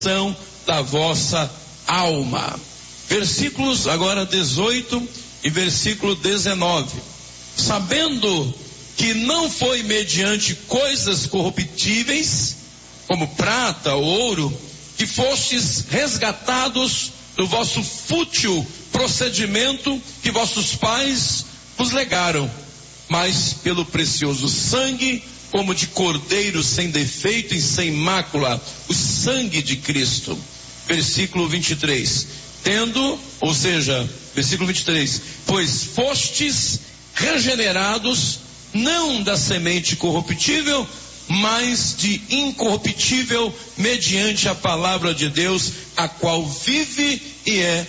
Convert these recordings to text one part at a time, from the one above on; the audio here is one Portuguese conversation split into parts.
da vossa alma. Versículos agora 18 e versículo 19. Sabendo que não foi mediante coisas corruptíveis, como prata ou ouro, que fostes resgatados do vosso fútil procedimento que vossos pais vos legaram, mas pelo precioso sangue, como de cordeiro sem defeito e sem mácula, o sangue de Cristo. Versículo 23. Versículo 23. Pois fostes regenerados, não da semente corruptível, mas de incorruptível, mediante a palavra de Deus, a qual vive e é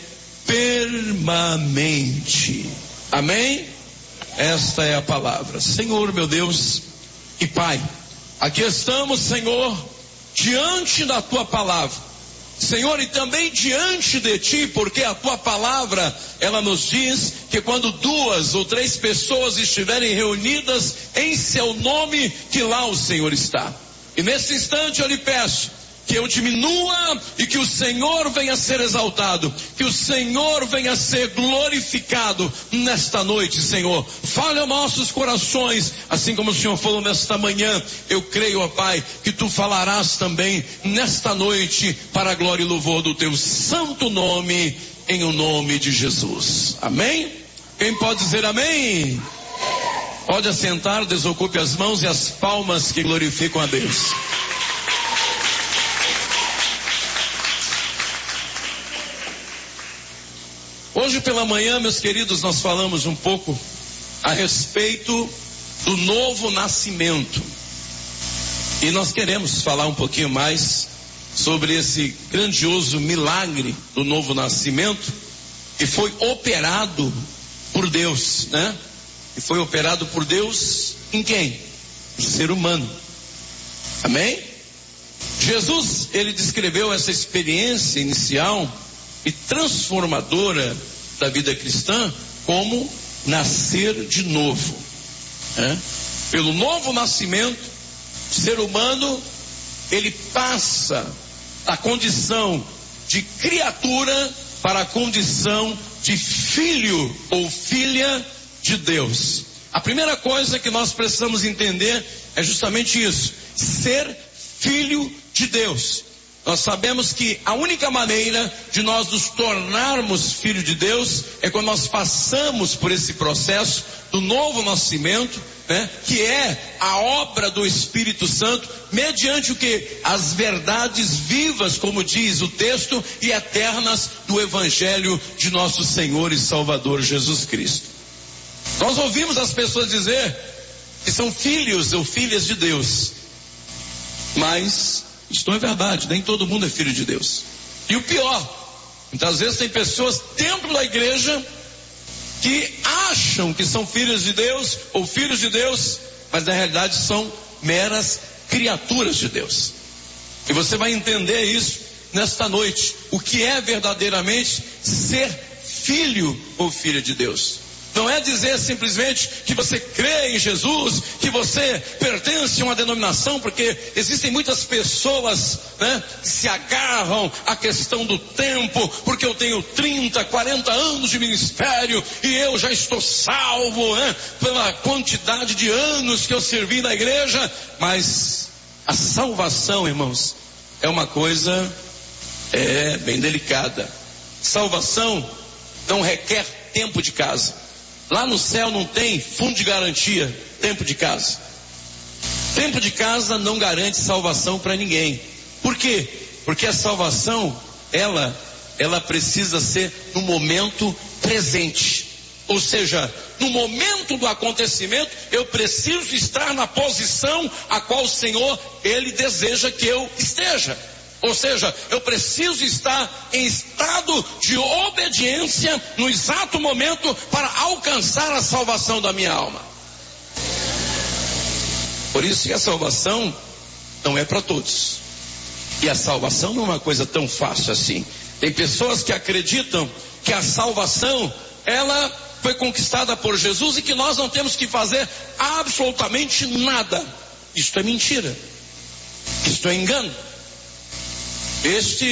permanente. Amém? Esta é a palavra. Senhor, meu Deus e Pai, aqui estamos, Senhor, diante da tua palavra, Senhor, e também diante de ti, porque a tua palavra, ela nos diz que quando 2 ou 3 pessoas estiverem reunidas em seu nome, que lá o Senhor está. E nesse instante eu lhe peço que eu diminua e que o Senhor venha a ser exaltado, que o Senhor venha a ser glorificado nesta noite, Senhor. Fale aos nossos corações, assim como o Senhor falou nesta manhã. Eu creio, ó Pai, que tu falarás também nesta noite para a glória e louvor do teu santo nome, em o nome de Jesus. Amém? Quem pode dizer amém? Pode assentar, desocupe as mãos e as palmas que glorificam a Deus. Hoje pela manhã, meus queridos, nós falamos um pouco a respeito do novo nascimento. E nós queremos falar um pouquinho mais sobre esse grandioso milagre do novo nascimento, que foi operado por Deus, né? E foi operado por Deus em quem? No ser humano. Amém? Jesus, ele descreveu essa experiência inicial e transformadora da vida cristã como nascer de novo, né? Pelo novo nascimento, o ser humano, ele passa da condição de criatura para a condição de filho ou filha de Deus. A primeira coisa que nós precisamos entender é justamente isso: ser filho de Deus. Nós sabemos que a única maneira de nós nos tornarmos filhos de Deus é quando nós passamos por esse processo do novo nascimento, né? Que é a obra do Espírito Santo, mediante o que? As verdades vivas, como diz o texto, e eternas do Evangelho de nosso Senhor e Salvador Jesus Cristo. Nós ouvimos as pessoas dizer que são filhos ou filhas de Deus, mas isto não é verdade, nem todo mundo é filho de Deus. E o pior, muitas vezes tem pessoas dentro da igreja que acham que são filhos de Deus ou filhos de Deus, mas na realidade são meras criaturas de Deus. E você vai entender isso nesta noite, o que é verdadeiramente ser filho ou filha de Deus. Não é dizer simplesmente que você crê em Jesus, que você pertence a uma denominação, porque existem muitas pessoas, né, que se agarram à questão do tempo, porque eu tenho 30, 40 anos de ministério e eu já estou salvo, né, pela quantidade de anos que eu servi na igreja. Mas a salvação, irmãos, é uma coisa bem delicada. Salvação não requer tempo de casa. Lá no céu não tem fundo de garantia, tempo de casa. Tempo de casa não garante salvação para ninguém. Por quê? Porque a salvação, ela precisa ser no momento presente. Ou seja, no momento do acontecimento, eu preciso estar na posição a qual o Senhor, Ele deseja que eu esteja. Ou seja, eu preciso estar em estado de obediência no exato momento para alcançar a salvação da minha alma. Por isso que a salvação não é para todos. E a salvação não é uma coisa tão fácil assim. Tem pessoas que acreditam que a salvação, ela foi conquistada por Jesus e que nós não temos que fazer absolutamente nada. Isto é mentira. Isto é engano. Este